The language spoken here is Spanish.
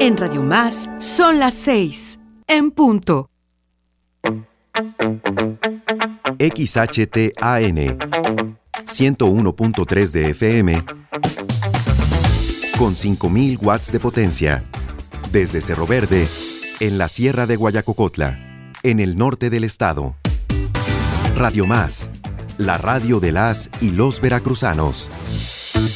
En Radio Más son las 6, en punto. XHTAN 101.3 de FM con 5.000 watts de potencia. Desde Cerro Verde, en la Sierra de Guayacocotla, en el norte del estado. Radio Más, la radio de las y los veracruzanos.